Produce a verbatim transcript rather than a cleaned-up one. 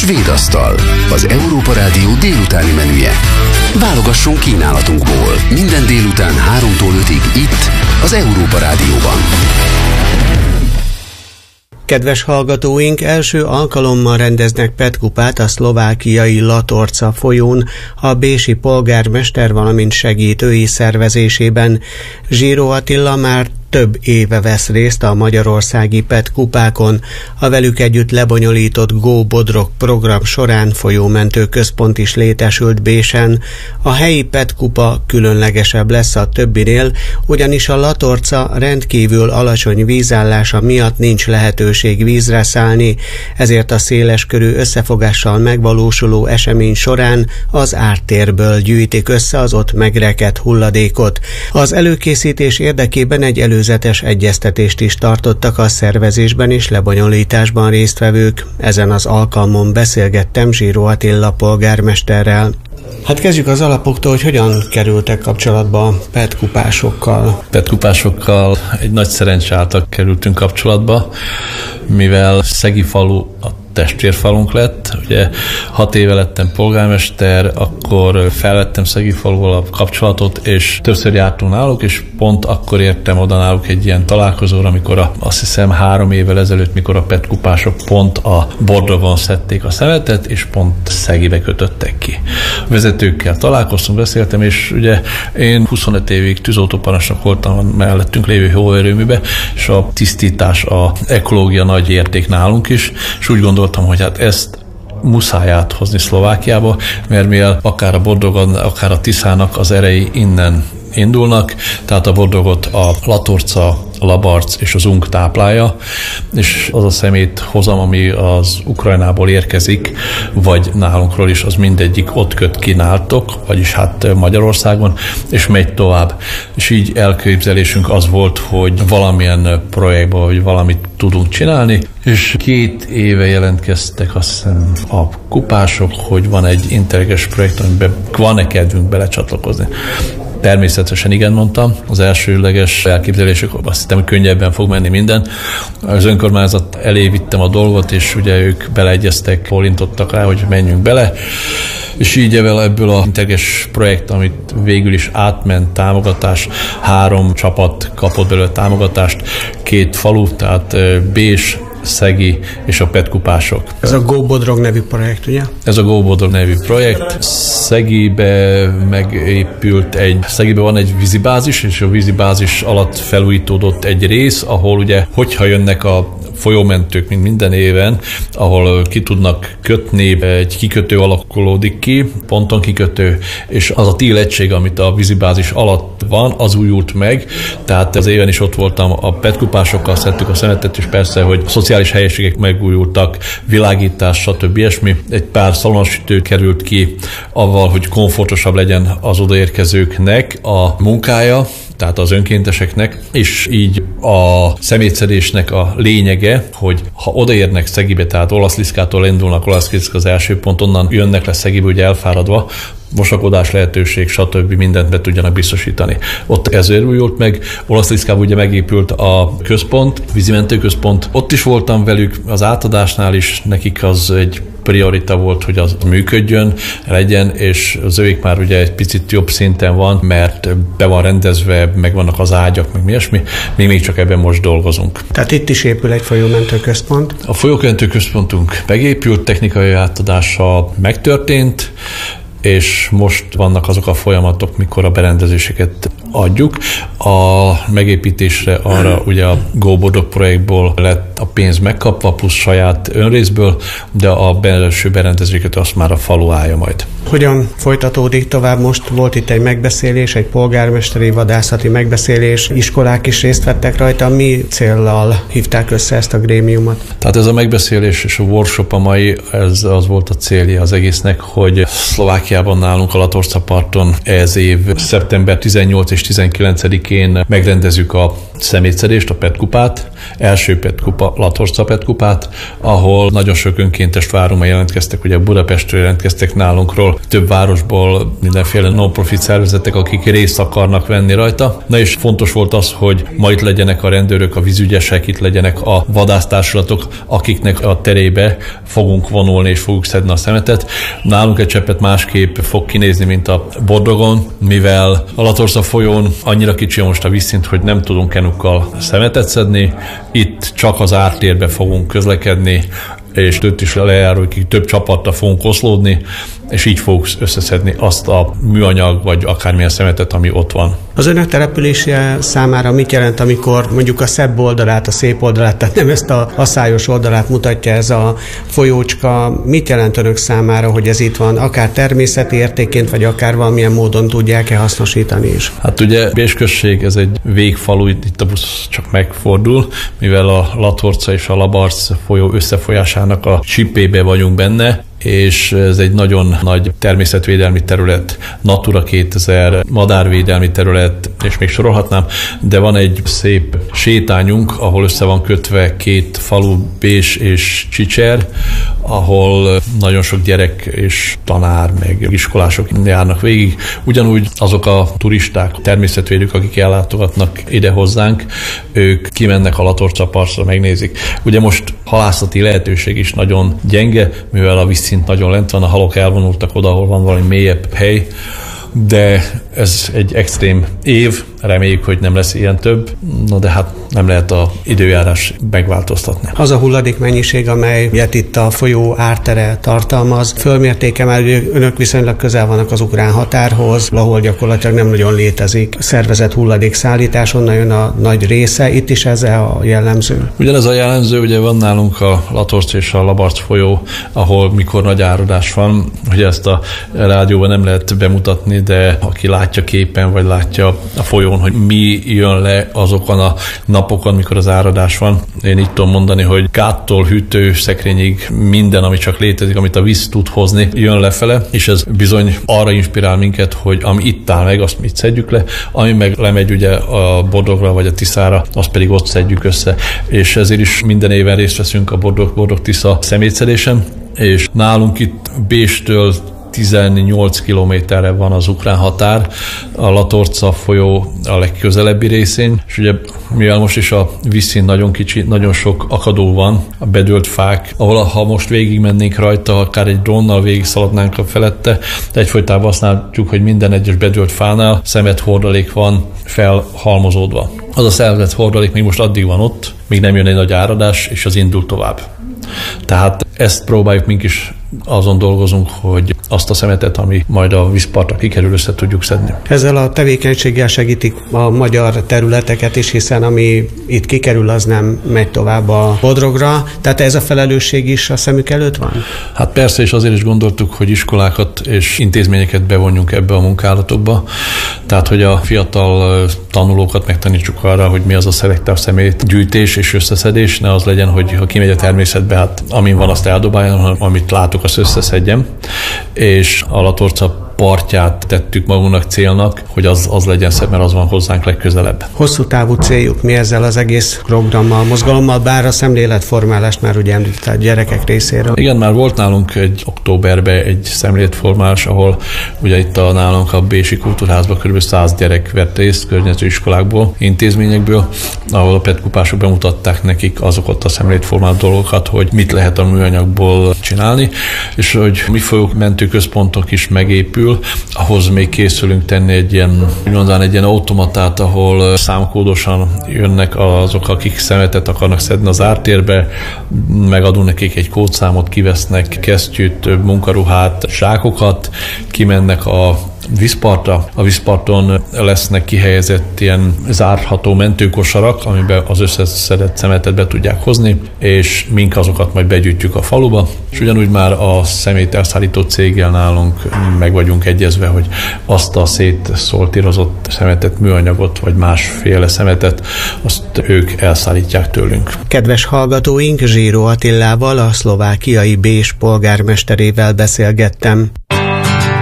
Svéd asztal, az Európa Rádió délutáni menüje. Válogasson kínálatunkból minden délután háromtól ötig itt, az Európa Rádióban. Kedves hallgatóink, első alkalommal rendeznek petkupát a szlovákiai Latorca folyón a bécsi polgármester, valamint segítői szervezésében. Zsíró Attila már több éve vesz részt a magyarországi petkupákon. A velük együtt lebonyolított Go Bodrog program során folyómentő központ is létesült Bécsen. A helyi petkupa különlegesebb lesz a többinél, ugyanis a Latorca rendkívül alacsony vízállása miatt nincs lehetőség vízre szállni, ezért a széleskörű összefogással megvalósuló esemény során az ártérből gyűjtik össze az ott megrekedt hulladékot. Az előkészítés érdekében egy elő előzetes egyeztetést is tartottak a szervezésben és lebonyolításban résztvevők. Ezen az alkalmon beszélgettem Zsíró Attila polgármesterrel. Hát kezdjük az alapoktól, hogy hogyan kerültek kapcsolatba petkupásokkal. Petkupásokkal egy nagy szerencse által kerültünk kapcsolatba, mivel Szegi falu a testvérfalunk lett. Ugye hat éve lettem polgármester, akkor felvettem Szegi faluval a kapcsolatot, és többször jártunk náluk, és pont akkor értem oda náluk egy ilyen találkozóra, amikor a, azt hiszem három évvel ezelőtt, mikor a petkupások pont a Bodrogon szedték a szemetet, és pont Szegibe kötöttek ki. A vezetőkkel találkoztunk, beszéltem, és ugye én huszonöt évig tűzoltóparancsnok voltam mellettünk lévő hóerőműbe, és a tisztítás, a ekológia nagy érték nálunk is, és úgy gondoltam, hogy hát ezt muszáj áthozni Szlovákiába, mert mivel akár a Bodrogon, akár a Tiszának az erei innen indulnak, tehát a Bodrogot a Latorca, a Labarc és az Ung táplálja, és az a szemét hozam, ami az Ukrajnából érkezik, vagy nálunkról is, az mindegyik ott köt ki náltok, vagyis hát Magyarországon, és megy tovább. És így elképzelésünk az volt, hogy valamilyen projektben, vagy valamit tudunk csinálni, és két éve jelentkeztek azt hiszem a kupások, hogy van egy interges projekt, amiben van-e kedvünk belecsatlakozni. Természetesen igen, mondtam. Az elsőleges elképzelésük, azt hittem, hogy könnyebben fog menni minden. Az önkormányzat elé vittem a dolgot, és ugye ők beleegyeztek, bólintottak rá, hogy menjünk bele. És így ebből a interges projekt, amit végül is átment támogatás, három csapat kapott belőle támogatást, két falu, tehát Bés, Szegi és a petkupások. Ez a Go Bodrog nevű projekt, ugye? Ez a Go Bodrog nevű projekt. Szegibe megépült egy, Szegibe van egy vízibázis, és a vízibázis alatt felújítódott egy rész, ahol ugye, hogyha jönnek a folyómentők, mint minden éven, ahol ki tudnak kötni, egy kikötő alakulódik ki, ponton kikötő, és az a tél egység, amit a vízibázis alatt van, az újult meg, tehát az éven is ott voltam, a petkupásokkal szedtük a szemetet, és persze, hogy szociális helyiségek megújultak, világítás, stb. Ilyesmi. Egy pár szalonsütő került ki avval, hogy komfortosabb legyen az odaérkezőknek a munkája, tehát az önkénteseknek, és így a szemétszedésnek a lényege, hogy ha odaérnek Szegibe, tehát Olaszliszkától indulnak, Olaszliszka az első pont, onnan jönnek le Szegibe, ugye elfáradva, mosakodás lehetőség, stb. Mindent be tudjanak biztosítani. Ott ezért újult meg. Olaszliszkában ugye megépült a központ, vízimentő központ. Ott is voltam velük, az átadásnál is nekik az egy priorita volt, hogy az működjön, legyen, és az ők már ugye egy picit jobb szinten van, mert be van rendezve, meg vannak az ágyak, meg ilyesmi. Mi még csak ebben most dolgozunk. Tehát itt is épül egy folyómentő központ? A folyómentő központunk megépült, technikai átadása megtörtént, és most vannak azok a folyamatok, mikor a berendezéseket adjuk. A megépítésre arra ugye a Go Bodrog projektból lett a pénz megkapva, plusz saját önrészből, de a belső berendezéseket azt már a falu állja majd. Hogyan folytatódik tovább? Most volt itt egy megbeszélés, egy polgármesteri vadászati megbeszélés, iskolák is részt vettek rajta. Mi céllal hívták össze ezt a grémiumot? Tehát ez a megbeszélés és a workshop a mai, ez az volt a célja az egésznek, hogy Szlovákiában nálunk a Latorca parton ez év szeptember tizennyolcadika és április tizenkilencedikén megrendezzük a szemétszedést, a petkupát, első petkupa, Latorca petkupát, ahol nagyon sok önkéntes várommal jelentkeztek, ugye Budapestről jelentkeztek nálunkról, több városból mindenféle non-profit szervezetek, akik részt akarnak venni rajta. Na és fontos volt az, hogy ma itt legyenek a rendőrök, a vízügyesek, itt legyenek a vadásztársulatok, akiknek a terébe fogunk vonulni és fogjuk szedni a szemetet. Nálunk egy cseppet másképp fog kinézni, mint a Bordogon, mivel a Latorca folyón annyira kicsi most a vízszint, hogy nem tudunk kenukkal szemetet szedni. Itt csak az ártérbe fogunk közlekedni, és több is lejárulkig több csapattal fogunk oszlódni, és így fogunk összeszedni azt a műanyag, vagy akármilyen szemetet, ami ott van. Az önök települése számára mit jelent, amikor mondjuk a szebb oldalát, a szép oldalát, tehát nem ezt a haszályos oldalát mutatja ez a folyócska, mit jelent önök számára, hogy ez itt van, akár természeti értékként, vagy akár valamilyen módon tudják-e hasznosítani is? Hát ugye Bés község, ez egy végfalu, itt a busz csak megfordul, mivel a Latorca és a Labarc folyó összefolyásának a csipébe vagyunk benne, és ez egy nagyon nagy természetvédelmi terület, Natura kétezer, madárvédelmi terület, és még sorolhatnám, de van egy szép sétányunk, ahol össze van kötve két falu, Bés és Csicser, ahol nagyon sok gyerek és tanár, meg iskolások járnak végig. Ugyanúgy azok a turisták, természetvédők, akik ellátogatnak ide hozzánk, ők kimennek a Latorca partra, megnézik. Ugye most halászati lehetőség is nagyon gyenge, mivel a vízszint nagyon lent van, a halok elvonultak oda, ahol van valami mélyebb hely, de ez egy extrém év, reméljük, hogy nem lesz ilyen több, na de hát nem lehet az időjárás megváltoztatni. Az a hulladék mennyiség, amelyet itt a folyó ártere tartalmaz, fölmérték mert önök viszonylag közel vannak az ukrán határhoz, ahol gyakorlatilag nem nagyon létezik szervezett hulladékszállítás, onnan jön a nagy része, itt is ez a jellemző. Ugyanez a jellemző, ugye van nálunk a Latorc és a Labarc folyó, ahol mikor nagy áradás van, ugye ezt a rádióban nem lehet bemutatni, de aki látja képen, vagy látja a folyón, hogy mi jön le azokon a napokon, mikor az áradás van. Én így tudom mondani, hogy gáttól hűtő szekrényig minden, ami csak létezik, amit a víz tud hozni, jön lefele, és ez bizony arra inspirál minket, hogy ami itt áll meg, azt mit szedjük le, ami meg lemegy ugye a Bordogra vagy a Tiszára, azt pedig ott szedjük össze. És ezért is minden éven részt veszünk a Bordog-Tisza szemétszedésen, és nálunk itt Béstől tizennyolc kilométerre van az ukrán határ, a Latorca folyó a legközelebbi részén, és ugye mivel most is a vízszint nagyon kicsi, nagyon sok akadó van, a bedőlt fák, ahol ha most végigmennénk rajta, akár egy drónnal végig szaladnánk a felette, de egyfolytában azt látjuk, hogy minden egyes bedőlt fánál szemethordalék van felhalmozódva. Az a szemethordalék még most addig van ott, míg nem jön egy nagy áradás, és az indul tovább. Tehát ezt próbáljuk mink is, azon dolgozunk, hogy azt a szemetet, ami majd a vízpartra kikerül, össze tudjuk szedni. Ezzel a tevékenységgel segítik a magyar területeket is, hiszen ami itt kikerül, az nem megy tovább a Bodrogra. Tehát ez a felelősség is a szemük előtt van? Hát persze, és azért is gondoltuk, hogy iskolákat és intézményeket bevonjunk ebbe a munkálatokba. Tehát, hogy a fiatal tanulókat megtanítsuk arra, hogy mi az a szelektív szemétgyűjtés és összeszedés, ne az legyen, hogy ha kimegy a természetbe, hát amin van, azt eldobáljon, hanem amit látok, azt összeszedjem. És a Latorca partját tettük magunknak célnak, hogy az, az legyen szebb, mert az van hozzánk legközelebb. Hosszú távú céljuk mi ezzel az egész programmal, mozgalommal, bár a szemléletformálást már ugye említett a gyerekek részéről? Igen, már volt nálunk egy októberben egy szemléletformálás, ahol ugye itt a nálunk a Bési Kultúrházban kb. száz gyerek vett részt környező iskolákból, intézményekből, ahol a petkupások bemutatták nekik azokat a szemléletformáló dolgokat, hogy mit lehet a műanyagból csinálni, és hogy mi folyók mentőközpontok is megépül, ahhoz még készülünk tenni egy ilyen, mondani, egy ilyen automatát, ahol számkódosan jönnek azok, akik szemetet akarnak szedni az ártérbe, megadunk nekik egy kódszámot, kivesznek kesztyűt, munkaruhát, zsákokat, kimennek a vízpartra. A vízparton lesznek kihelyezett ilyen zárható mentőkosarak, amiben az összeszedett szemetet be tudják hozni, és mink azokat majd begyűjtjük a faluba. És ugyanúgy már a szemét elszállító céggel nálunk meg vagyunk egyezve, hogy azt a szétszortírozott szemetet, műanyagot, vagy másféle szemetet, azt ők elszállítják tőlünk. Kedves hallgatóink, Zsíró Attilával, a szlovákiai Bés polgármesterével beszélgettem.